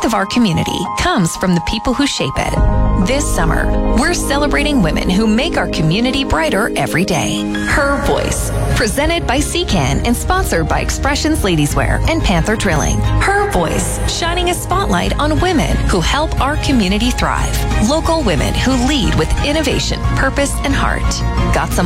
of our community comes from the people who shape it. This summer, we're celebrating women who make our community brighter every day. Her Voice, presented by CCAN and sponsored by Expressions Ladieswear and Panther Drilling. Her Voice, shining a spotlight on women who help our community thrive. Local women who lead with innovation, purpose, and heart. Got some